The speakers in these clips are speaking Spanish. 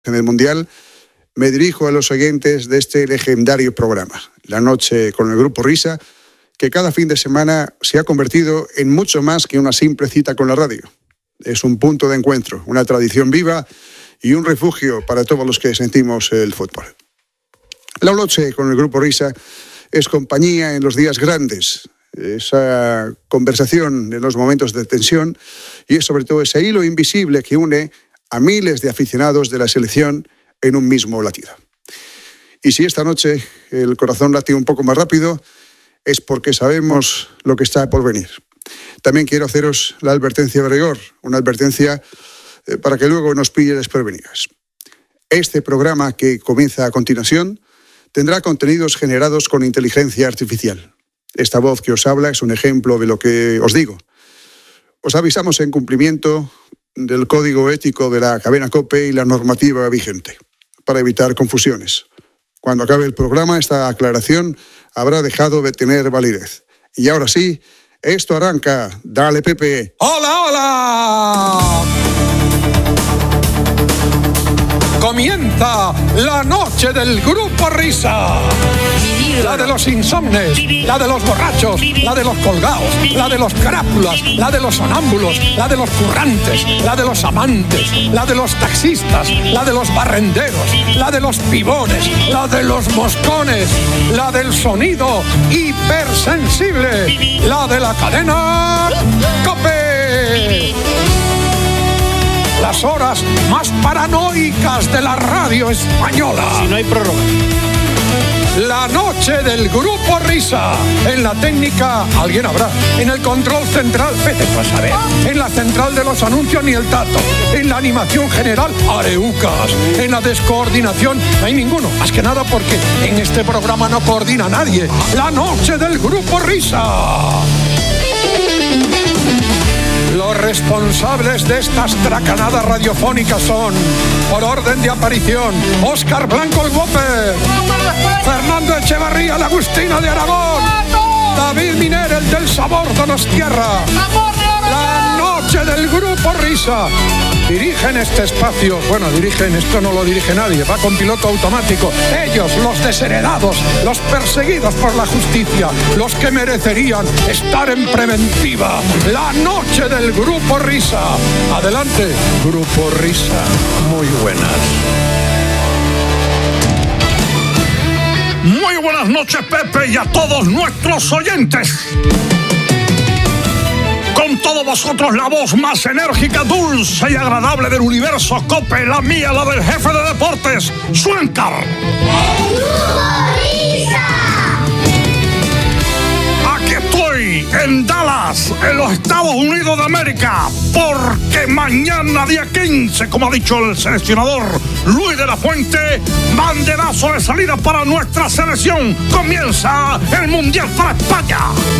En el Mundial me dirijo a los oyentes de este legendario programa, La Noche con el Grupo Risa, que cada fin de semana se ha convertido en mucho más que una simple cita con la radio. Es un punto de encuentro, una tradición viva y un refugio para todos los que sentimos el fútbol. La Noche con el Grupo Risa es compañía en los días grandes, esa conversación en los momentos de tensión y es sobre todo ese hilo invisible que une a miles de aficionados de la selección en un mismo latido. Y si esta noche el corazón late un poco más rápido, es porque sabemos lo que está por venir. También quiero haceros la advertencia de rigor, una advertencia para que luego nos pille desprevenidas. Este programa que comienza a continuación tendrá contenidos generados con inteligencia artificial. Esta voz que os habla es un ejemplo de lo que os digo. Os avisamos en cumplimiento del código ético de la cadena COPE y la normativa vigente, para evitar confusiones. Cuando acabe el programa, esta aclaración habrá dejado de tener validez. Y ahora sí, esto arranca. Dale, Pepe. ¡Hola, hola! Comienza la noche del Grupo Risa. La de los insomnes, la de los borrachos, la de los colgados, la de los carápulas, la de los sonámbulos, la de los currantes, la de los amantes, la de los taxistas, la de los barrenderos, la de los pibones, la de los moscones, la del sonido hipersensible, la de la cadena COPE. Las horas más paranoicas de la radio española. Si no hay prórroga. La noche del Grupo Risa. En la técnica, alguien habrá. En el control central, vete tú a saber. En la central de los anuncios, ni el tato. En la animación general, areucas. En la descoordinación, no hay ninguno. Más que nada porque en este programa no coordina nadie. La noche del Grupo Risa. Los responsables de estas tracanadas radiofónicas son, por orden de aparición, Óscar Blanco el Whopper, Fernando Echevarría la Agustina de Aragón, David Miner el del Sabor Donostierra. La noche del Grupo Risa. Dirigen este espacio, dirigen, esto no lo dirige nadie, va con piloto automático. Ellos, los desheredados, los perseguidos por la justicia, los que merecerían estar en preventiva. La noche del Grupo Risa. Adelante, Grupo Risa. Muy buenas. Muy buenas noches, Pepe, y a todos nuestros oyentes. Con todos vosotros, la voz más enérgica, dulce y agradable del universo COPE, la mía, la del jefe de deportes, Suencar. Aquí estoy, en Dallas, en los Estados Unidos de América, porque mañana, día 15, como ha dicho el seleccionador Luis de la Fuente, banderazo de salida para nuestra selección. Comienza el Mundial para España.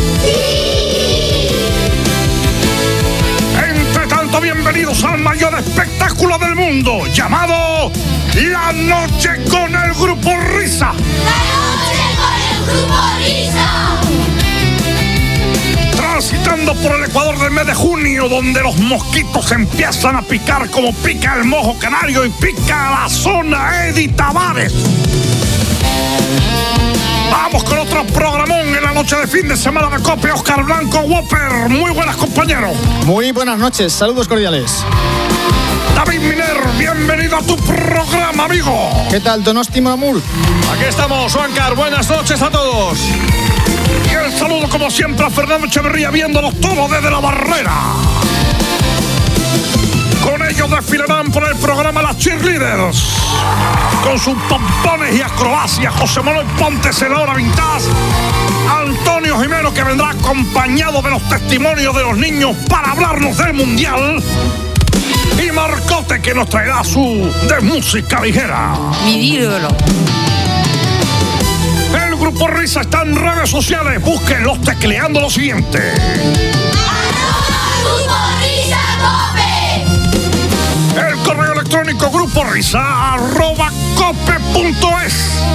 Bienvenidos al mayor espectáculo del mundo, llamado La Noche con el Grupo Risa. ¡La Noche con el Grupo Risa! Transitando por el Ecuador del mes de junio, donde los mosquitos empiezan a picar como pica el mojo canario y pica la zona Edi Tavares. Vamos con otro programón en la noche de fin de semana de COPE. Óscar Blanco Whopper. Muy buenas, compañeros. Muy buenas noches, saludos cordiales. David Miner, bienvenido a tu programa, amigo. ¿Qué tal, Donosti Amur? Aquí estamos, Suencar. Buenas noches a todos. Y el saludo, como siempre, a Fernando Echeverría, viéndolos todos desde la barrera. Con ellos desfilarán por el programa las cheerleaders, con sus pompones y acrobacias. José Manuel Pontes en la hora vintage, Antonio Jimeno, que vendrá acompañado de los testimonios de los niños para hablarnos del Mundial, y Marcote, que nos traerá su de música ligera. Mi ídolo. El Grupo Risa está en redes sociales, búsquenlos tecleando lo siguiente: ¡Grupo Risa COPE! El correo electrónico gruporisa@cope.es.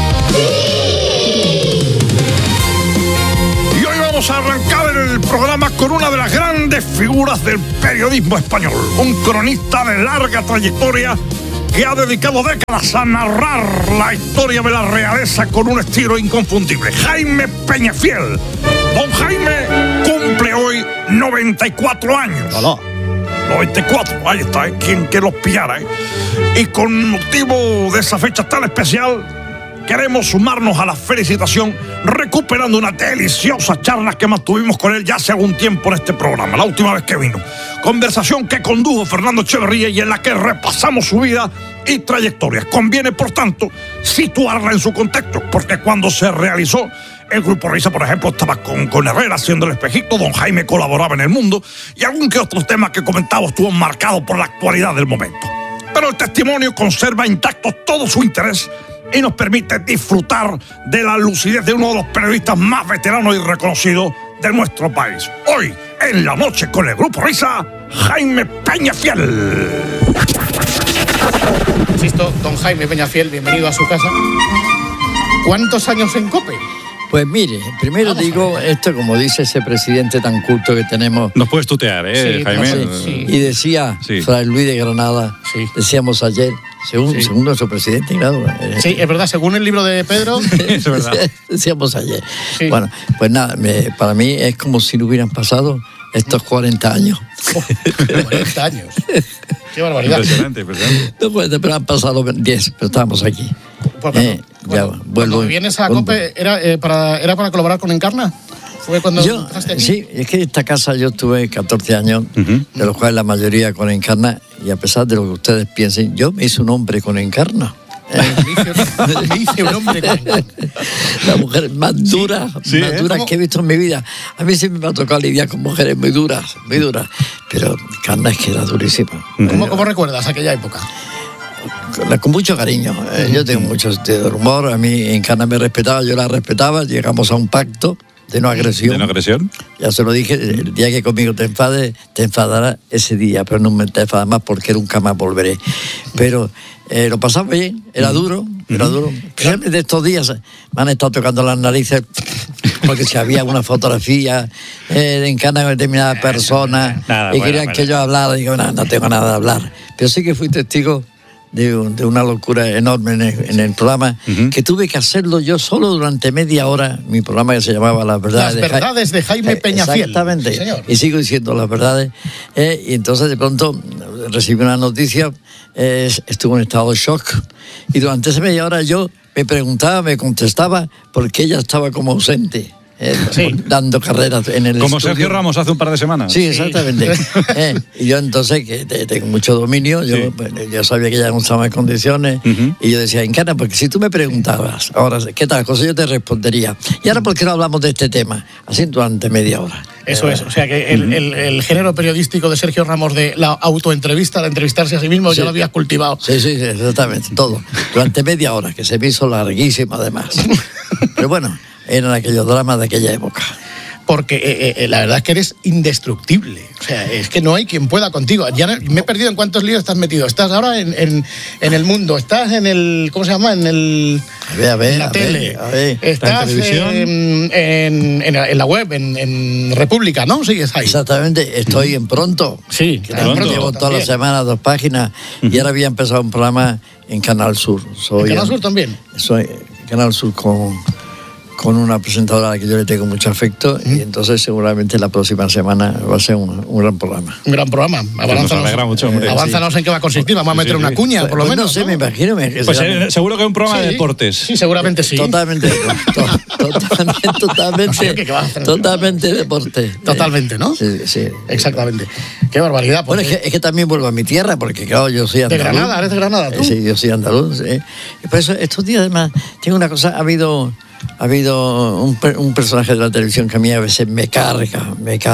Y hoy vamos a arrancar el programa con una de las grandes figuras del periodismo español, un cronista de larga trayectoria que ha dedicado décadas a narrar la historia de la realeza con un estilo inconfundible. Jaime Peñafiel. Don Jaime cumple hoy 94 años. Hola. 94, ahí está, quien que los pillara. Y con motivo de esa fecha tan especial, queremos sumarnos a la felicitación recuperando una deliciosa charla que mantuvimos con él ya hace algún tiempo en este programa, la última vez que vino. Conversación que condujo Fernando Echeverría y en la que repasamos su vida y trayectoria. Conviene, por tanto, situarla en su contexto, porque cuando se realizó, el Grupo Risa, por ejemplo, estaba con Herrera haciendo el espejito, don Jaime colaboraba en El Mundo y algún que otro tema que comentaba estuvo marcado por la actualidad del momento. Pero el testimonio conserva intacto todo su interés y nos permite disfrutar de la lucidez de uno de los periodistas más veteranos y reconocidos de nuestro país. Hoy, en la noche con el Grupo Risa, Jaime Peñafiel. Insisto, don Jaime Peñafiel, bienvenido a su casa. ¿Cuántos años en COPE? Pues mire, primero digo esto, como dice ese presidente tan culto que tenemos. Nos puedes tutear, Sí, Jaime. sí. Y decía Fray Luis de Granada, decíamos ayer, según nuestro presidente, claro. Sí, es verdad, según el libro de Pedro. Es verdad. Decíamos ayer. Sí. Bueno, pues nada, para mí es como si no hubieran pasado estos 40 años. 40 años. Qué barbaridad. Impresionante. No 40, pero han pasado 10, pero estamos aquí. Cuando vienes a COPE, ¿era para colaborar con Encarna? ¿Fue cuando entraste aquí? Sí, es que esta casa yo estuve 14 años, de los cuales la mayoría con Encarna, y a pesar de lo que ustedes piensen, yo me hice un hombre con Encarna. Me hice un hombre con Encarna. La mujer más dura, que he visto en mi vida. A mí siempre me ha tocado lidiar con mujeres muy duras, pero Encarna es que era durísima. ¿Cómo recuerdas aquella época? Con mucho cariño. Yo tengo mucho sentido del humor. A mí Encarna me respetaba, yo la respetaba. Llegamos a un pacto de no agresión. ¿De no agresión? Ya se lo dije, el día que conmigo te enfades, te enfadarás ese día, pero no me te enfadas más porque nunca más volveré. Pero lo pasamos bien, era duro. Realmente estos días me han estado tocando las narices porque si había una fotografía de Encarna con determinada persona y querían que yo hablara, digo, no tengo nada de hablar. Pero sí que fui testigo de una locura enorme en el programa, que tuve que hacerlo yo solo durante media hora, mi programa que se llamaba Las Verdades de Jaime Peñafiel. Exactamente, sí, señor. Y sigo diciendo Las Verdades, y entonces de pronto recibí una noticia, estuve en estado de shock, y durante esa media hora yo me preguntaba, me contestaba, porque ella estaba como ausente. Dando carreras en el como estudio. Sergio Ramos hace un par de semanas. Sí, exactamente. Y yo entonces, que tengo mucho dominio, yo sabía que ella no estaba en condiciones, y yo decía, Encarna, porque si tú me preguntabas, ahora, ¿qué tal cosa? Yo te respondería. Y ahora, ¿por qué no hablamos de este tema? Así durante media hora. Eso es, o sea que el género periodístico de Sergio Ramos de la autoentrevista, de entrevistarse a sí mismo, ya lo habías cultivado. Sí, exactamente, todo. Durante media hora, que se me hizo larguísima además. Pero bueno, eran aquellos dramas de aquella época. Porque la verdad es que eres indestructible. O sea, es que no hay quien pueda contigo. Ya me he perdido en cuántos líos estás metido. Estás ahora en El Mundo, estás en el... ¿Cómo se llama? En la tele. Estás en la web, en República, ¿no? Sigues ahí. Exactamente, estoy en Pronto. Sí, Pronto. Llevo toda la semana 2 páginas y ahora había empezado un programa en Canal Sur. ¿En Canal Sur también? Soy Canal Sur con una presentadora a la que yo le tengo mucho afecto, y entonces seguramente la próxima semana va a ser un gran programa. Un gran programa. Avánzanos en qué va a consistir. Vamos a meter una cuña, por lo menos. No sé, me imagino. Pues seguro que es un programa de deportes. Sí, seguramente sí. Totalmente deporte. Totalmente, ¿no? Sí. Exactamente. Qué barbaridad. Bueno, es que también vuelvo a mi tierra, porque claro, yo soy andaluz. ¿De Granada? ¿Eres de Granada tú? Sí, yo soy andaluz. Y por eso estos días además tengo una cosa, ha habido un personaje de la televisión que a mí a veces me carga,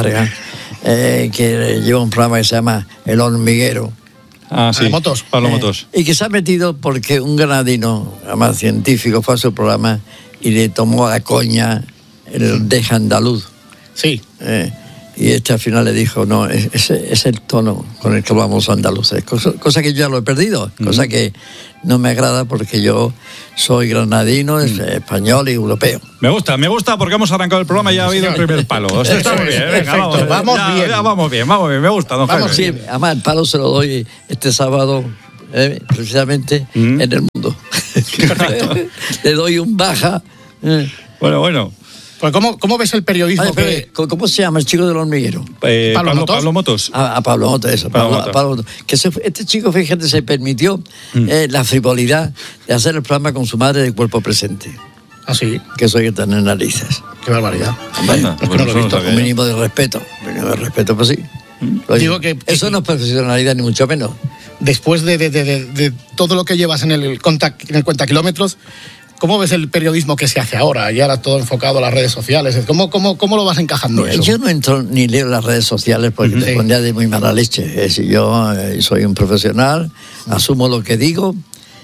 que lleva un programa que se llama El Hormiguero. Ah, sí. Pablo Motos. Y que se ha metido porque un granadino, además científico, fue a su programa y le tomó a la coña el deja andaluz. Sí. Y al final le dijo, no, ese es el tono con el que hablamos andaluces. Cosa que yo ya lo he perdido, cosa que no me agrada porque yo soy granadino, español y europeo. Me gusta porque hemos arrancado el programa y ya ha habido el primer palo. Está muy bien, venga, vamos bien, me gusta, don Jaime. Sí, además el palo se lo doy este sábado precisamente en el mundo. Le doy un baja. Bueno. Pues ¿cómo ves el periodismo? ¿Cómo se llama el chico del hormiguero? Pablo Motos. A Pablo Motos, eso. Pablo Motos. Este chico, fíjate, se permitió la frivolidad de hacer el programa con su madre de cuerpo presente. ¿Ah, sí? Que eso hay que tener narices. Qué barbaridad. Un mínimo de respeto. Pues sí. Digo que eso no es profesionalidad, ni mucho menos. Después de todo lo que llevas en el cuentakilómetros, ¿cómo ves el periodismo que se hace ahora? Y ahora todo enfocado a las redes sociales. ¿Cómo lo vas encajando eso? Yo no entro ni leo las redes sociales porque te pondría de muy mala leche. Yo soy un profesional, asumo lo que digo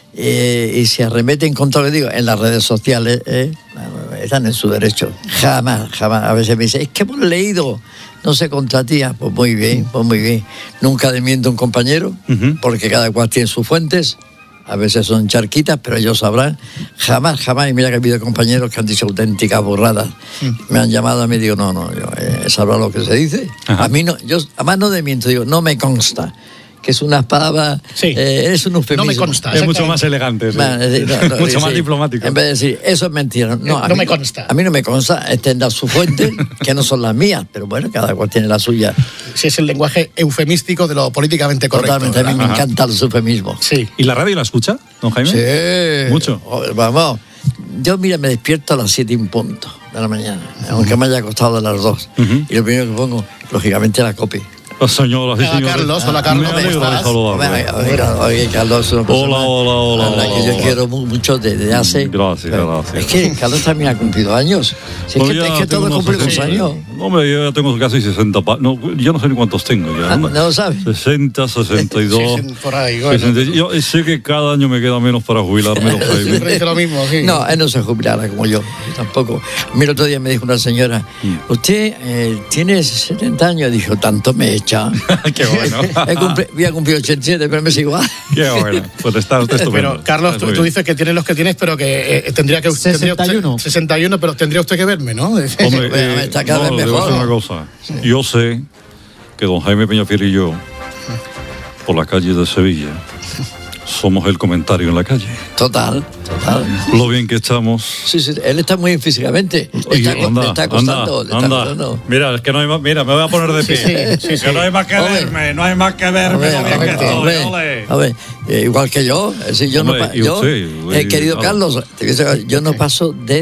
y si arremeten contra lo que digo en las redes sociales, están en su derecho. Jamás. A veces me dicen, es que hemos leído, no sé, contra ti. Pues muy bien. Nunca desmiento a un compañero porque cada cual tiene sus fuentes. A veces son charquitas, pero ellos sabrán. Jamás. Y mira que ha habido compañeros que han dicho auténticas burradas. Me han llamado a mí y digo, no, yo he sabrado lo que se dice. Ajá. A mí no, yo además no desmiento, digo, no me consta. Que es unas palabras, es un eufemismo. No me consta. Es mucho más elegante, sí. Mucho más diplomático. En vez de decir, eso es mentira. No me consta. A mí no me consta, tendrá su fuente, que no son las mías, pero bueno, cada cual tiene la suya. Sí, es el lenguaje eufemístico de lo políticamente correcto. Totalmente, ¿verdad? A mí me encanta los eufemismos. Sí. ¿Y la radio la escucha, don Jaime? Sí. Mucho. Vamos. Yo, mira, me despierto a las 7 en punto de la mañana, aunque me haya acostado a las 2. Y lo primero que pongo, lógicamente, la copia. Señoras y señores. Carlos, hola Me Carlos, ¿cómo alegro de estás? saludarle. Oye, Carlos es una persona Hola. que yo quiero mucho desde hace. Gracias. Es que Carlos también ha cumplido años. Si es que todos cumplimos años. Hombre, yo ya tengo casi 60. Yo no sé ni cuántos tengo ya. ¿No lo sabes? 60, 62. Por ahí, bueno. 60. Yo sé que cada año me queda menos para jubilarme. Siempre dice lo mismo, sí. No, él no se jubilará como yo tampoco. Mira, otro día me dijo una señora, usted tiene 70 años. Dijo, tanto me echa. Qué bueno. Voy a cumplir 87, pero me sigo igual. Qué bueno. Pues está estupendo. Pero, Carlos, tú dices que tienes los que tienes, pero que tendría que... 61, pero tendría usted que verme, ¿no? Hombre, está cada vez mejor. Una cosa. Sí. Yo sé que don Jaime Peñafiel y yo, por las calles de Sevilla, somos el comentario en la calle. Total. Lo bien que estamos. Sí, él está muy bien físicamente. Le está costando. Mira, es que no hay más. Mira, me voy a poner de pie. Sí. Que no hay más que verme. No hay más que verme. A ver, igual que yo. Querido Carlos, yo no paso de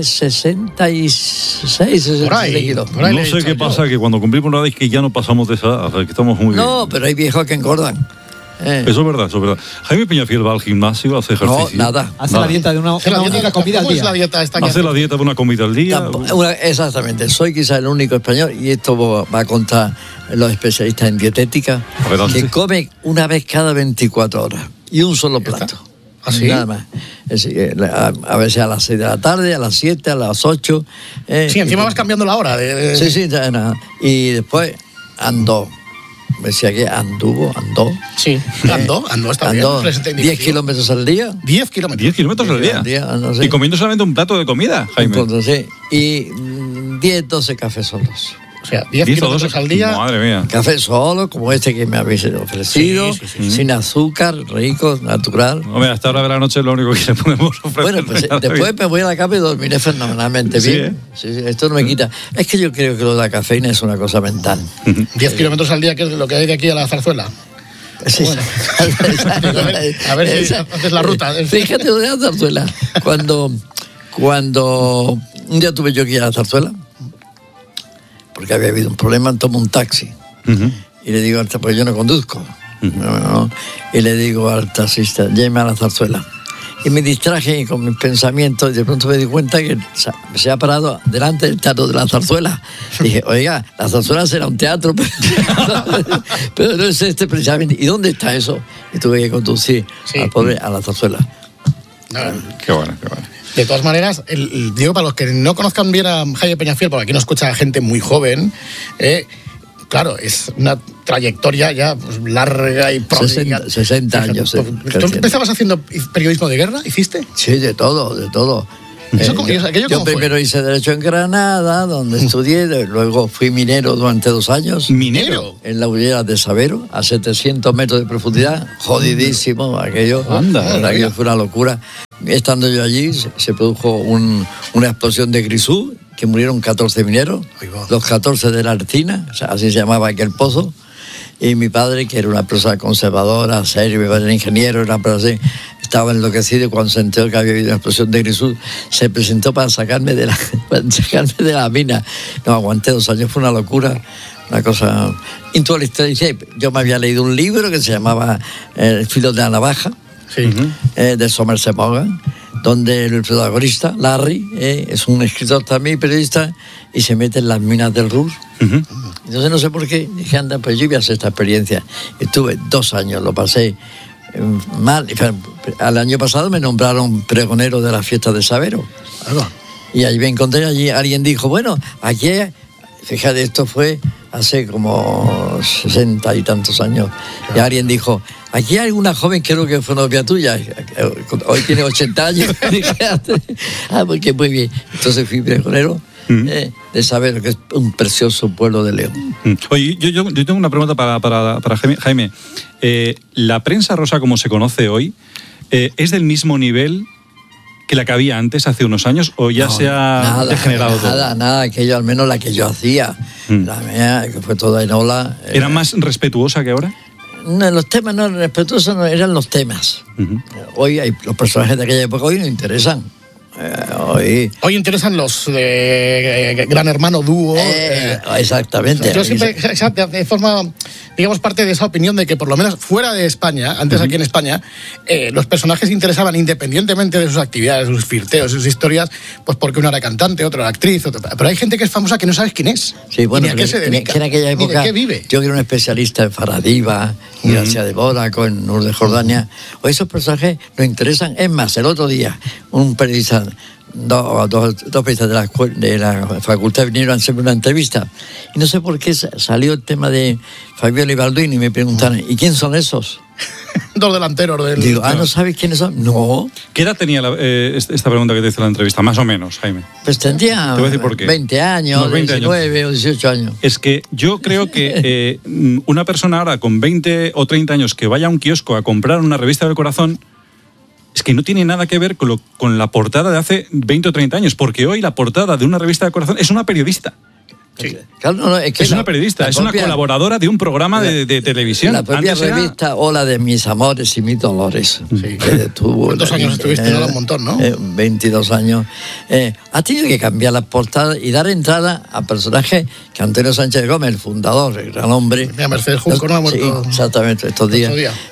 66 kilos. No sé qué pasa, que cuando cumplimos una vez que ya no pasamos de esa, o sea, que estamos muy bien. No, pero hay viejos que engordan. Eso es verdad. Jaime Peñafiel va al gimnasio, hace ejercicio. No, nada. Hace la dieta de una única comida al día. Hace la dieta de una comida al día. Exactamente. Soy quizá el único español, y esto va a contar los especialistas en dietética, que come una vez cada 24 horas y un solo plato. ¿Así? Nada más. A veces a las 6 de la tarde, a las 7, a las 8. Sí, encima vas cambiando la hora. Sí, nada. Y después andó. Me decía que andó. Sí, andó, está bien. 10 kilómetros al día. 10 kilómetros. 10 kilómetros al día. Sí. Y comiendo solamente un plato de comida, Jaime. Sí. Y 10, 12 cafés solos. O sea, 10 kilómetros al día. Madre mía. Café solo, como este que me habéis ofrecido, sin azúcar, rico, natural. Hombre, hasta ahora de la noche es lo único que le podemos ofrecer. Bueno, pues después me voy a la cama y dormiré fenomenalmente bien. Sí, esto no me quita. Es que yo creo que lo de la cafeína es una cosa mental. 10 kilómetros al día, que es lo que hay de aquí a la Zarzuela. Sí. Bueno. a ver si haces la ruta. Fíjate lo de la Zarzuela. Cuando un día tuve yo que ir a la Zarzuela, porque había habido un problema, tomo un taxi. Y le digo, pues yo no conduzco. Y le digo al taxista, llévame a la Zarzuela. Y me distraje con mis pensamientos y de pronto me di cuenta que se ha parado delante del teatro de la Zarzuela. Dije, oiga, la Zarzuela será un teatro, pero no es este precisamente. ¿Y dónde está eso? Y tuve que conducir a la Zarzuela. Qué bueno. De todas maneras, digo, para los que no conozcan bien a Jaime Peñafiel, porque aquí nos escucha gente muy joven, claro, es una trayectoria ya larga y pródiga. 60 años. ¿Tú empezabas haciendo periodismo de guerra? ¿Hiciste? Sí, de todo. Yo primero hice Derecho en Granada, donde estudié, luego fui minero durante 2 años. ¿Minero? En la Ullera de Sabero, a 700 metros de profundidad, jodidísimo aquello. Anda. Aquello fue una locura. Estando yo allí, se produjo una explosión de grisú, que murieron 14 mineros, los 14 de la Arcina, o sea, así se llamaba aquel pozo. Y mi padre, que era una persona conservadora, serio, mi padre era ingeniero, era una persona así, estaba enloquecido, y cuando se enteró que había habido una explosión de grisú, se presentó para sacarme de la mina. No, aguanté 2 años, fue una locura, una cosa... Yo me había leído un libro que se llamaba El filo de la navaja, de Somerset Maugham, donde el protagonista, Larry, es un escritor también, periodista, y se mete en las minas del Ruhr. Entonces no sé por qué, dije, anda, pues yo voy a hacer esta experiencia. Estuve 2 años, lo pasé mal. Al año pasado me nombraron pregonero de las fiestas de Sabero. Y ahí me encontré, allí alguien dijo, bueno, aquí, fíjate, esto fue hace como 60 y tantos años. Y alguien dijo, aquí hay una joven, creo que fue novia tuya, hoy tiene 80 años. Porque muy bien. Entonces fui pregonero de Sabero, que es un precioso pueblo de León. Oye, yo tengo una pregunta para Jaime. ¿La prensa rosa, como se conoce hoy, es del mismo nivel que la que había antes, hace unos años, o ya se ha degenerado todo? Nada, aquello, al menos la que yo hacía. La mía, que fue toda en ola. ¿Era más respetuosa que ahora? No, los temas no respetuosos, no, eran los temas. Hoy hay los personajes de aquella época, hoy no interesan. Hoy interesan los de Gran Hermano dúo. Exactamente. Yo siempre de forma, digamos, parte de esa opinión de que por lo menos fuera de España, antes aquí en España, los personajes interesaban independientemente de sus actividades, sus flirteos, sus historias, pues porque uno era cantante, otro era actriz, pero hay gente que es famosa que no sabes quién es. Sí, bueno, ni a qué se dedica, que en aquella época, ni de qué vive. Yo que era un especialista en Faradiva, Gracia de Mónaco, en Nur de Jordania, o esos personajes nos interesan. Es más, el otro día, un periodista, dos periodistas de la facultad vinieron a hacerme una entrevista, y no sé por qué salió el tema de Fabiola y Balduino, y me preguntaron, ¿y quién son esos? 2 delanteros del... Digo, ¿no sabes quiénes son? No. ¿Qué edad tenía esta pregunta que te hice en la entrevista? Más o menos, Jaime. Pues tendría Te voy a decir por qué. 20 años, 19 o 18 años. Es que yo creo que una persona ahora con 20 o 30 años que vaya a un kiosco a comprar una revista del corazón, es que no tiene nada que ver con la portada de hace 20 o 30 años, porque hoy la portada de una revista del corazón es una periodista. Sí. Claro, no, es que es una periodista, es una colaboradora de un programa de televisión. La propia revista Hola de mis amores y mis dolores. Sí. ¿Cuántos años estuviste? Un montón, ¿no? 22 años. Ha tenido que cambiar las portadas y dar entrada a personajes que Antonio Sánchez Gómez, el fundador, el gran hombre. Mira, Mercedes Junco no ha muerto. Sí, exactamente, estos días.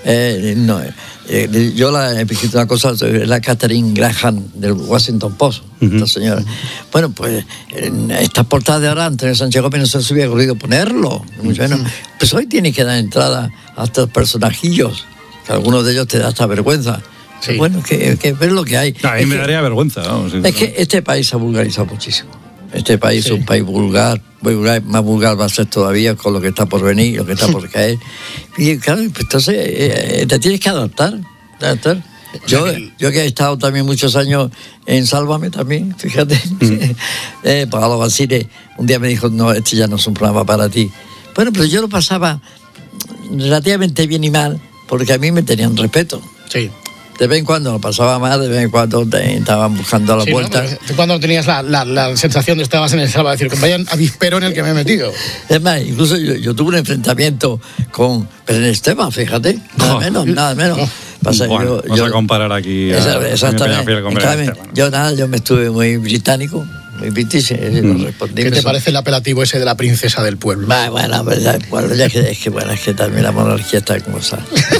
Yo la he escrito una cosa, es la Catherine Graham del Washington Post, esta señora. Bueno, pues en estas portadas de ahora, Antonio Sánchez Gómez no se les hubiera ocurrido ponerlo, mucho menos. Pues hoy tiene que dar entrada a estos personajillos, que algunos de ellos te da hasta vergüenza. Sí. Bueno, que ver lo que hay. A mí me daría vergüenza. Vamos, es que este país se ha vulgarizado muchísimo. Este país es un país vulgar, más vulgar va a ser todavía con lo que está por venir, lo que está por caer. Y claro, pues entonces te tienes que adaptar. Yo que he estado también muchos años en Sálvame también, fíjate, Pablo Basile un día me dijo, no, este ya no es un programa para ti. Bueno, pero yo lo pasaba relativamente bien y mal, porque a mí me tenían respeto. Sí. De vez en cuando lo pasaba mal, de vez en cuando te estaban buscando la vuelta. ¿no? Cuando tenías la sensación de que estabas en el Salva, decir, que vayan avispero en el que me he metido. Es más, incluso yo tuve un enfrentamiento con Belén Esteban, fíjate, nada menos. Bueno, vamos a comparar aquí exactamente. Yo me estuve muy británico, muy british, ¿Qué te parece el apelativo ese de la princesa del pueblo? Bueno, es que también la monarquía está como está.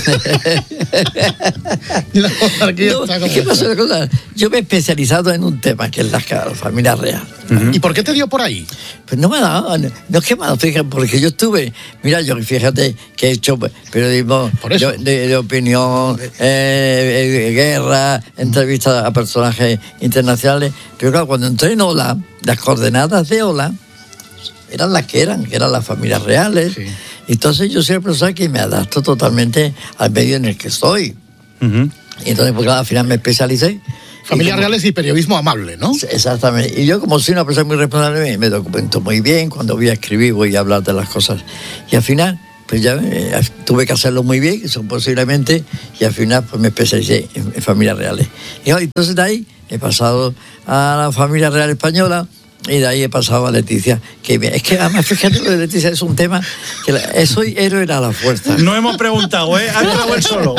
La monarquía está como ¿qué pasa la cosa? Yo me he especializado en un tema que es la familia real. ¿Y por qué te dio por ahí? Pues no me ha dado, no es que me ha dado, fíjate, porque yo estuve, fíjate que he hecho periodismo de opinión, guerra, entrevistas a personajes internacionales, pero claro, cuando entré en Ola, las coordenadas de Ola eran las que eran las familias reales. Sí. Entonces yo soy el profesor que me adapto totalmente al medio en el que estoy. Y entonces, pues claro, al final me especialicé Familias reales y periodismo amable, ¿no? Exactamente. Y yo, como soy una persona muy responsable, me documento muy bien. Cuando voy a escribir, voy a hablar de las cosas. Y al final, pues ya tuve que hacerlo muy bien, eso posiblemente, y al final pues me especialicé en familias reales. Y entonces de ahí he pasado a la familia real española, y de ahí he pasado a Leticia. Es que además, fíjate, lo de Leticia es un tema que soy héroe a la fuerza. No hemos preguntado, ¿eh? Ha entrado él solo.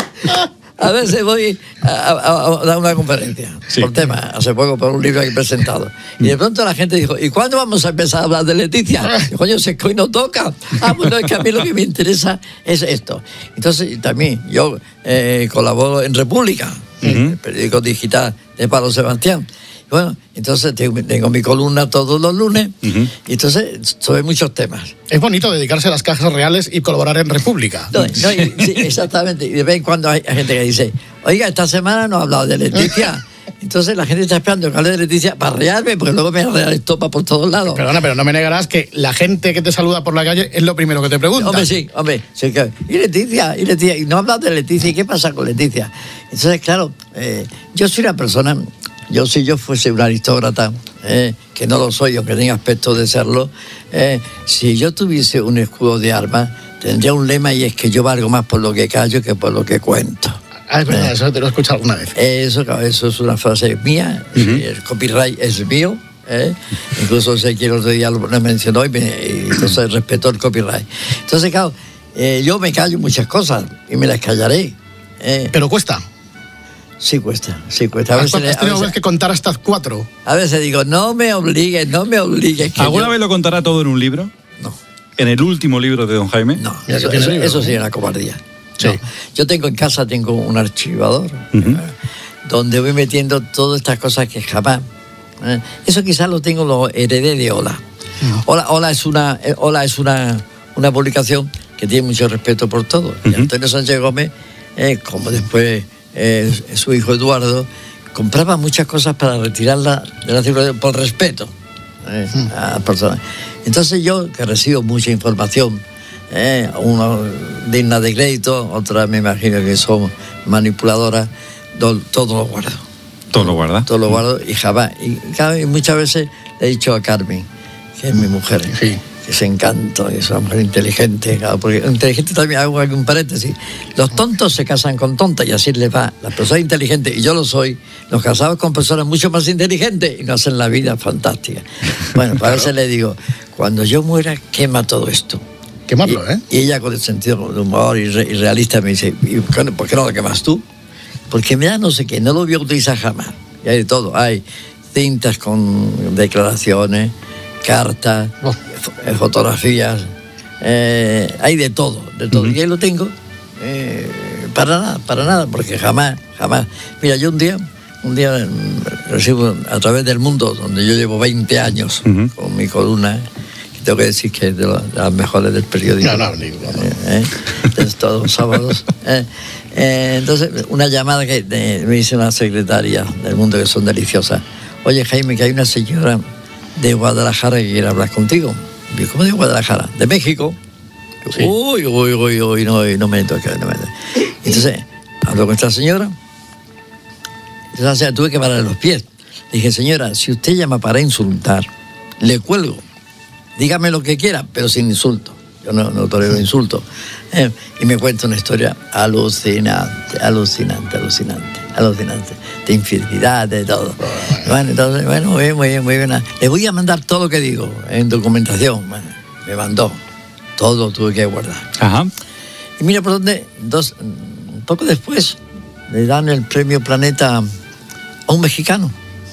A veces voy a dar una conferencia por tema, hace poco por un libro que he presentado. Y de pronto la gente dijo, ¿y cuándo vamos a empezar a hablar de Leticia? Y, coño, si es que hoy no toca. Bueno, es que a mí lo que me interesa es esto. Entonces, también yo colaboro en República, el periódico digital de Pablo Sebastián. Bueno, entonces tengo mi columna todos los lunes, y entonces sobre muchos temas. Es bonito dedicarse a las cajas reales y colaborar en República. Sí, exactamente. Y de vez en cuando hay gente que dice, oiga, esta semana no ha hablado de Leticia. Entonces la gente está esperando que hable de Leticia para rearme, porque luego me real estopa por todos lados. Perdona, pero no me negarás que la gente que te saluda por la calle es lo primero que te pregunta. Hombre, sí. ¿Y Leticia? Y no ha hablado de Leticia. ¿Y qué pasa con Leticia? Entonces, claro, yo soy una persona... si yo fuese un aristócrata, que no lo soy, aunque tenga aspecto de serlo, si yo tuviese un escudo de armas, tendría un lema, y es que yo valgo más por lo que callo que por lo que cuento. Es verdad, eso te lo he escuchado alguna vez. Eso es una frase mía, el copyright es mío. Incluso sé que el otro día lo mencionó y entonces respeto el copyright. Entonces, claro, yo me callo muchas cosas y me las callaré. Pero cuesta. Sí cuesta. ¿Has tenido que contar hasta 4? A veces digo, no me obligues. ¿Alguna vez lo contará todo en un libro? No. ¿En el último libro de don Jaime? No, eso sí era cobardía. Sí. No. Yo tengo en casa un archivador, donde voy metiendo todas estas cosas que jamás... Eso quizás lo heredé de Hola. Hola es una publicación que tiene mucho respeto por todo. Y Antonio Sánchez Gómez, como después... su hijo Eduardo, compraba muchas cosas para retirarla de la circulación por respeto a las personas. Entonces yo, que recibo mucha información, una digna de crédito, otra me imagino que son manipuladoras, todo lo guardo. ¿Todo lo guarda? Todo lo guardo y jamás. Y muchas veces le he dicho a Carmen, que es mi mujer, que es encanto, es una mujer inteligente, claro, porque inteligente también, hago un paréntesis, los tontos se casan con tontas y así les va. Las personas inteligentes, y yo lo soy, nos casamos con personas mucho más inteligentes y nos hacen la vida fantástica. Bueno, pues a veces le digo, cuando yo muera, quema todo esto. Quemarlo, Y ella, con el sentido de humor y realista, me dice, ¿por qué no lo quemas tú? Porque me da no sé qué, no lo voy a utilizar jamás. Y hay de todo, hay cintas con declaraciones, cartas, fotografías, hay de todo. Y ahí lo tengo, para nada, porque jamás. Mira, yo un día recibo a través del Mundo, donde yo llevo 20 años con mi columna, que tengo que decir que es de las mejores del periódico. No. Entonces, todos los sábados. Entonces, una llamada que me dice una secretaria del Mundo, que son deliciosas. Oye, Jaime, que hay una señora de Guadalajara que quiere hablar contigo. Digo, ¿cómo de Guadalajara? ¿De México? Sí. Uy, no me toca. Entonces, hablo con esta señora. Entonces, tuve que pararle los pies. Le dije, señora, si usted llama para insultar, le cuelgo. Dígame lo que quiera, pero sin insulto. Yo no tolero insultos. Y me cuenta una historia alucinante. De infidelidad, de todo. Bueno, entonces, muy bien. Le voy a mandar todo lo que digo en documentación. Bueno, me mandó. Todo lo tuve que guardar. Ajá. Y mira por dónde, un poco después, le dan el premio Planeta a un mexicano.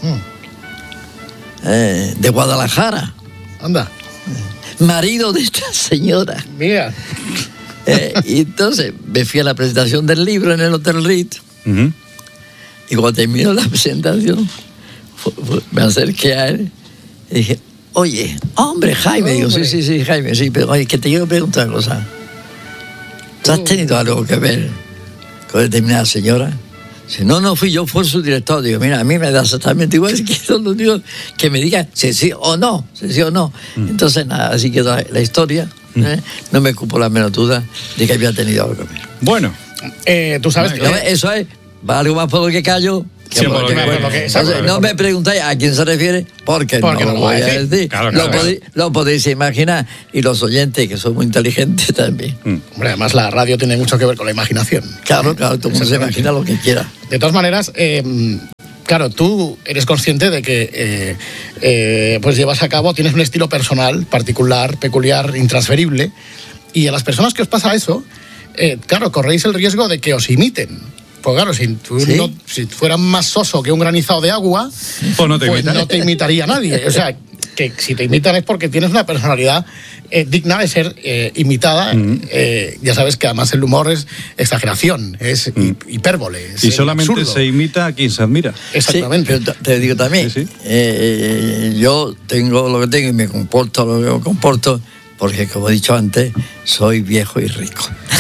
De Guadalajara. Anda. Marido de esta señora. Mira. Y entonces me fui a la presentación del libro en el Hotel Ritz. Y cuando terminó la presentación, me acerqué a él y dije, oye, hombre, Jaime. Digo, sí, Jaime, sí, pero oye, que te quiero preguntar una cosa. ¿Tú has tenido algo que ver con determinada señora? Dice, no fui yo, fue su director. Digo, mira, a mí me da exactamente igual, quiero lo único que me diga si sí o no. Entonces, nada, así quedó la historia. No me cupo la menor duda de que había tenido algo que ver. Bueno, tú sabes que... Eso es, valgo más por lo que callo Sí, por lo que- Entonces, no me preguntáis a quién se refiere, porque no lo voy a decir. Claro, Lo podéis imaginar. Y los oyentes, que son muy inteligentes también. Hombre, además la radio tiene mucho que ver con la imaginación. Claro, todo el mundo se imagina lo que quiera. De todas maneras, claro, tú eres consciente de que pues llevas a cabo, tienes un estilo personal, particular, peculiar, intransferible, y a las personas que os pasa eso, claro, corréis el riesgo de que os imiten. Pues claro, si fueran más soso que un granizado de agua, Pues no te pues imitan. no te imitaría nadie. O sea, que si te imitan es porque tienes una personalidad digna de ser imitada. Ya sabes que además el humor es exageración, es hipérbole. Es Y solamente absurdo. se imita a quien se admira. Exactamente. Sí, pero te digo también, Sí, yo tengo lo que tengo y me comporto lo que me comporto, porque como he dicho antes, soy viejo y rico.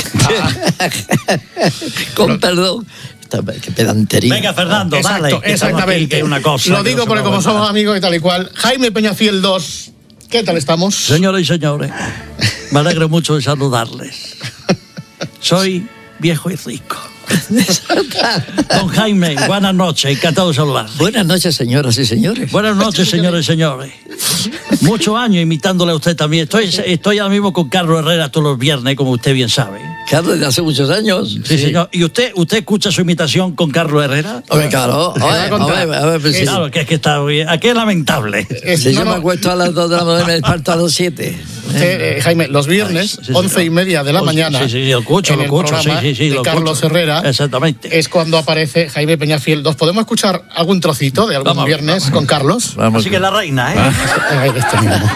Con perdón, qué pedantería. Venga, Fernando, Exacto, dale. que estamos aquí, exactamente. que hay una cosa Lo que digo no se porque puede como somos aguantar. amigos y tal y cual. Jaime Peñafiel 2, ¿qué tal estamos? Señoras y señores, me alegro mucho de saludarles. Soy viejo y rico. Don Jaime, buenas noches, encantado de saludarles. Buenas noches, señoras y señores. Buenas noches, señores y señores. Muchos años imitándole a usted también. Estoy ahora mismo con Carlos Herrera todos los viernes, como usted bien sabe. Carlos, desde hace muchos años. Sí, señor. ¿Y usted escucha su imitación con Carlos Herrera? Hombre, claro. A ver, pues sí. Claro, que es que está bien. Aquí es lamentable. Si yo me acuesto a las 2 de la mañana y me desperto a las 7. Jaime, los viernes, Sí, sí, 11:30 de la mañana. Sí, sí, lo escucho, en lo el escucho. programa Sí, de lo Carlos escucho. Herrera. Exactamente. Es cuando aparece Jaime Peñafiel 2. ¿Podemos escuchar algún trocito de algún Vamos a ver, viernes con Carlos? Vamos. Así que la reina, ¿eh? Este mismo.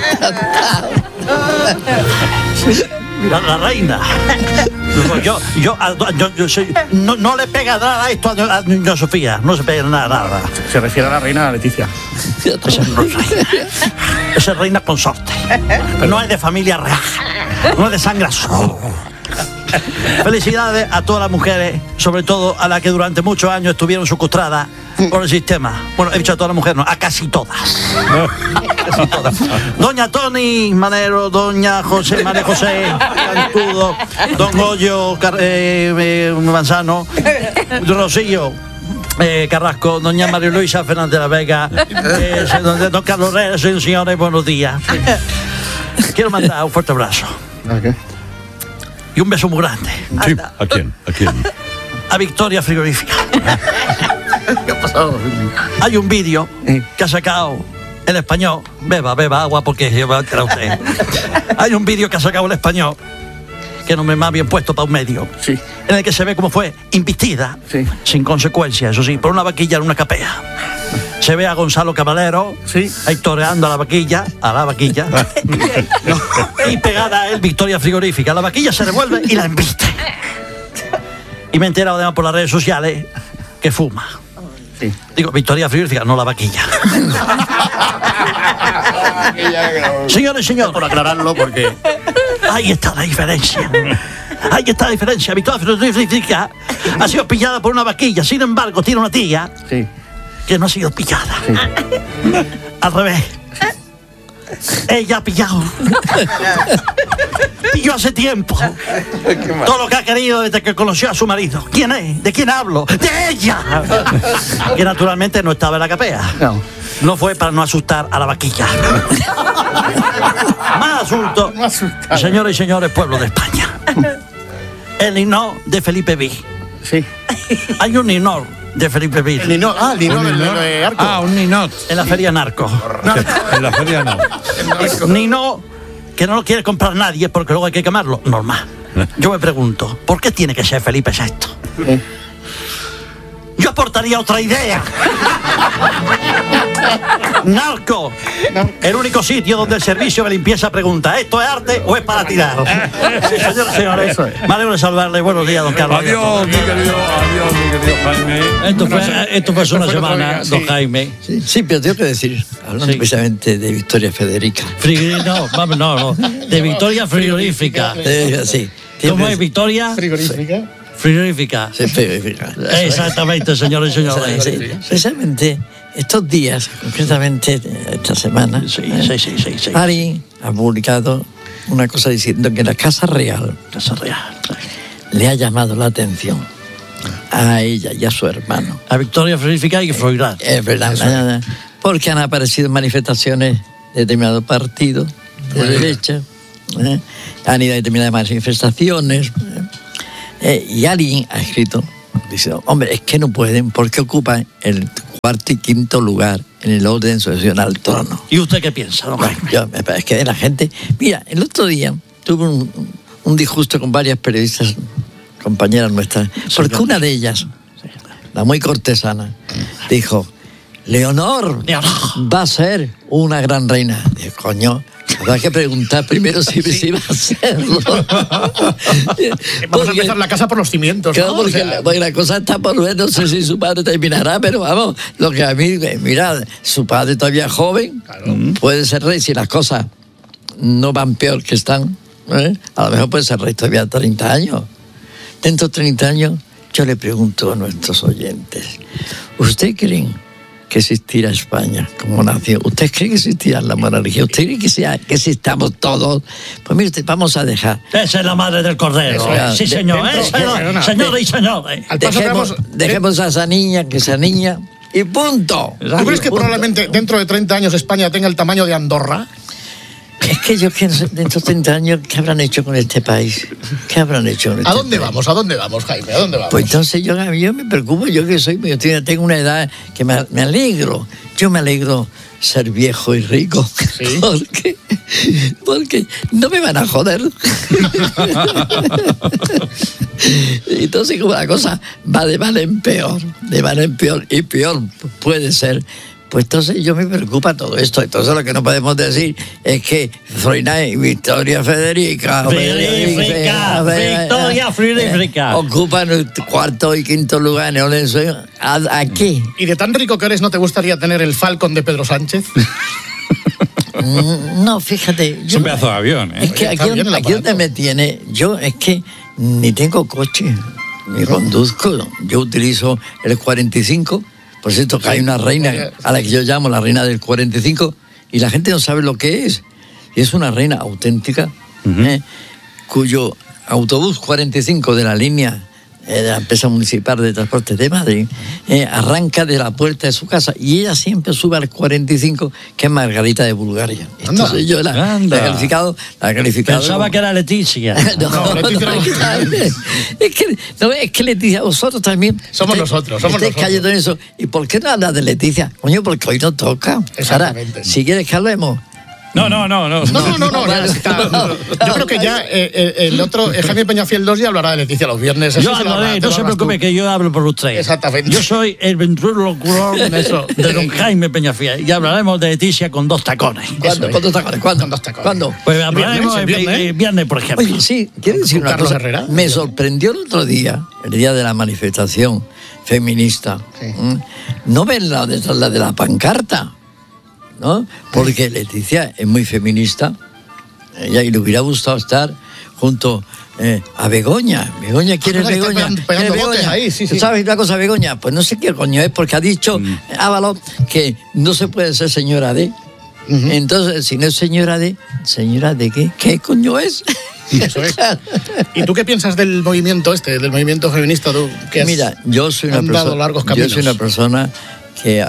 La reina. Yo soy, no le pega nada a esto a doña Sofía. No se pega nada. Se refiere a la reina Leticia. Esa es reina consorte. Pero no es de familia real. No es de sangre azul. Felicidades a todas las mujeres, sobre todo a las que durante muchos años estuvieron secuestradas por el sistema. Bueno, he dicho a todas las mujeres, no, a casi todas. Casi todas. Doña Toni Manero, doña María José Cantudo, don Goyo Manzano, don Rocío Carrasco, doña María Luisa Fernández de la Vega, don Carlos Herrera, señores, buenos días. Quiero mandar un fuerte abrazo. Y un beso muy grande. Sí, ¿a quién? ¿A quién? A Victoria Frigorífica. Hay un vídeo que ha sacado el español. Beba agua porque lleva a usted. Hay un vídeo que ha sacado el español, que no me más bien puesto para un medio, Sí. en el que se ve cómo fue investida, Sí. sin consecuencias, eso sí, por una vaquilla en una capea. Se ve a Gonzalo Caballero Sí. ahí toreando a la vaquilla, y pegada a él Victoria Frigorífica. La vaquilla se revuelve y la embiste. Y me he enterado además por las redes sociales que fuma. Sí. Digo, Victoria Frigorífica, no la vaquilla. Señores y señores, Por aclararlo, porque ahí está la diferencia. Ahí está la diferencia. Victoria Frigorífica ha sido pillada por una vaquilla. Sin embargo, tiene una tía sí. que no ha sido pillada. Al revés. Ella ha pillado. Y yo hace tiempo. Todo lo que ha querido desde que conoció a su marido. ¿Quién es? ¿De quién hablo? ¡De ella! Que naturalmente no estaba en la capea. No. No fue para no asustar a la vaquilla. Más asunto. No asustar. Señores y señores, pueblo de España. El hino de Felipe V. Sí. Hay un hino de Felipe V. Lino, de Arco. Ah, un ninot. En la feria Narco. En la feria no. Nino, que no lo quiere comprar nadie porque luego hay que quemarlo. Normal. Yo me pregunto, ¿por qué tiene que ser Felipe VI? Yo aportaría otra idea. Narco, el único sitio donde el servicio de limpieza pregunta, ¿esto es arte o es para tirar? Señoras y señores, me alegro de saludarle. Buenos días, don Carlos. Adiós, mi querido Jaime. Esto fue hace una semana, sí. don Jaime. Sí, pero tengo que decir, hablando Sí. precisamente de Victoria Federica. No, de Victoria Frigorífica. Sí. ¿Cómo es Victoria? Frigorífica. Frigorífica. Sí, Federica. Exactamente, señores y señores. Sí. Precisamente estos días, concretamente esta semana, Sí. alguien ha publicado una cosa diciendo que la Casa Real Casa Real. le ha llamado la atención a ella y a su hermano. A Victoria Friedrich y Freudland. Es verdad, porque han aparecido manifestaciones de determinados partidos de derecha, han ido a determinadas manifestaciones, y alguien ha escrito, dice, hombre, es que no pueden porque ocupan el cuarto y quinto lugar en el orden sucesión al trono. ¿Y usted qué piensa, don Jaime? Es que la gente... Mira, el otro día tuve un disgusto con varias periodistas, compañeras nuestras, porque una de ellas, la muy cortesana, dijo, Leonor va a ser una gran reina. Digo, coño, habrá que preguntar primero si va a serlo. Vamos a empezar la casa por los cimientos, claro, ¿no? porque la cosa está por ver, no sé si su padre terminará, pero vamos, lo que a mí, mira, su padre todavía joven, puede ser rey si las cosas no van peor que están, a lo mejor puede ser rey todavía 30 años. Dentro de 30 años, yo le pregunto a nuestros oyentes, ¿usted creen que existirá España como nación? ¿Usted cree que existirá la monarquía? ¿Usted cree que existamos todos? Pues mire usted, vamos a dejar. Esa es la madre del cordero. Sí, señor. Señores y señores. Dejemos a esa niña, que esa niña, y punto. ¿Tú crees que probablemente dentro de 30 años España tenga el tamaño de Andorra? Es que yo pienso, dentro de 30 años, ¿qué habrán hecho con este país? ¿Qué habrán hecho con este país? ¿A dónde país? vamos, Jaime? ¿A dónde vamos? Pues entonces yo me preocupo, yo tengo una edad que me alegro. Yo me alegro ser viejo y rico. ¿Sí? Porque no me van a joder. Entonces, como la cosa va de mal en peor, y peor puede ser. Pues entonces yo me preocupa todo esto. Entonces lo que no podemos decir es que Freudland y Victoria Federica Victoria Federica ocupan el cuarto y quinto lugar en el orden. ¿A qué? ¿Y de tan rico que eres no te gustaría tener el Falcon de Pedro Sánchez? No, fíjate. Es un pedazo de avión, ¿eh? Es que aquí donde me tiene, yo es que ni tengo coche, ni conduzco. Yo utilizo el 45. Por cierto, que hay una reina a la que yo llamo la reina del 45 y la gente no sabe lo que es. Y es una reina auténtica, cuyo autobús 45 de la línea de la empresa municipal de transporte de Madrid arranca de la puerta de su casa y ella siempre sube al 45, que es Margarita de Bulgaria. Entonces yo la he calificado. Pensaba que era Leticia. Es que Leticia, vosotros también somos nosotros. Cayendo en eso. ¿Y por qué no hablas de Leticia? Coño, porque hoy no toca. Ahora, si quieres que hablemos. No. Yo creo que ya el otro, Jaime Peñafiel 2 ya hablará de Leticia los viernes. Yo hablaré, no se preocupe que yo hablo por usted. Exactamente. Yo soy el ventríloculo de don Jaime Peñafiel y hablaremos de Leticia con 2 tacones. ¿Cuándo? ¿Con 2 tacones? ¿Cuándo? Pues hablaremos el viernes, por ejemplo. Oye, sí, quiero decir una cosa. Herrera. Me sorprendió el otro día, el día de la manifestación feminista, no verla detrás de la pancarta, ¿no? Porque Leticia es muy feminista, ella y le hubiera gustado estar junto a Begoña. Begoña quiere Begoña. Ahí, sí. ¿Sabes una cosa, Begoña? Pues no sé qué coño es, porque ha dicho Ábalos que no se puede ser señora de. Entonces, si no es señora de qué? ¿Qué coño es? Eso es. ¿Y tú qué piensas del movimiento del movimiento feminista? Mira, yo soy una persona que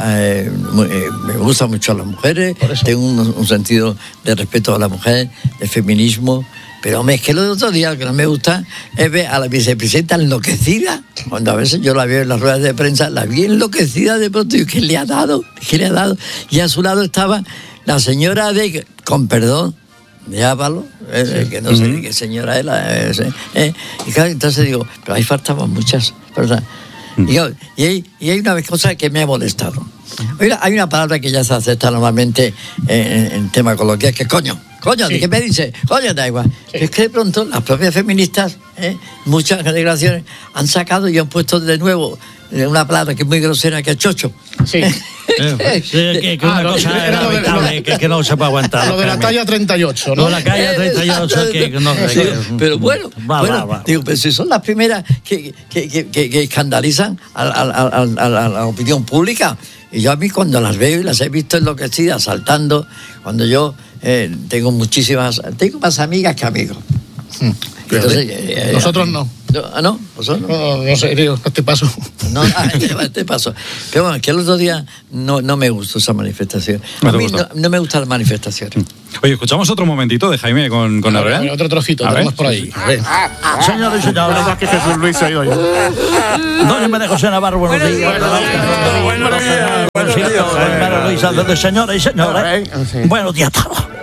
me gusta mucho a las mujeres, tengo un sentido de respeto a la mujer, de feminismo, pero hombre, es que lo de otro día que no me gusta es ver a la vicepresidenta enloquecida, cuando a veces yo la veo en las ruedas de prensa, la vi enloquecida de pronto, y ¿qué le ha dado? Y a su lado estaba la señora con perdón, de Ábalos, que no sé ni qué señora es, y claro, entonces digo, pero ahí faltaban muchas personas. Y hay una cosa que me ha molestado. Hay una palabra que ya se acepta normalmente en tema coloquial, que es coño. ¿Qué me dice? Coño, da igual. Sí. Es que de pronto las propias feministas, muchas generaciones, han sacado y han puesto de nuevo una palabra que es muy grosera, que es chocho. Sí. Que una cosa era lamentable, que no se puede aguantar. Lo de la talla 38, ¿no? La talla 38, que no sé. Pero bueno, digo, pero si son las primeras que escandalizan a la opinión pública. Y yo a mí cuando las veo y las he visto enloquecidas, saltando, cuando yo tengo más amigas que amigos. Entonces, nosotros no. ¿No? ¿Vosotros? No sé, digo, te paso. No, te paso. Pero bueno, que el otro día no me gustó esa manifestación. A mí no me gustan las manifestaciones. Oye, escuchamos otro momentito de Jaime con Abraham. Otro trocito, tenemos por ahí. A ver. Señores y señores. La verdad que Jesús Luis se ha ido ya. Doña María José Navarro, buenos días. Buenos días. María Luisa, de señoras y señores. Buenos días a todos.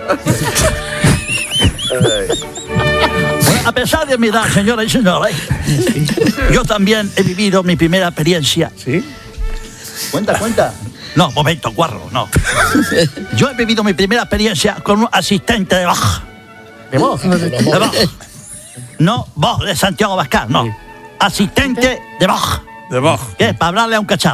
Bueno, a pesar de mi edad, señoras y señores, yo también he vivido mi primera experiencia. ¿Sí? Cuenta. No, momento, guarro, no. Yo he vivido mi primera experiencia con un asistente de voz. ¿De voz? De voz. No, voz de Santiago Abascal, no. Asistente de voz. De voz. ¿Qué? Para hablarle a un cacharro.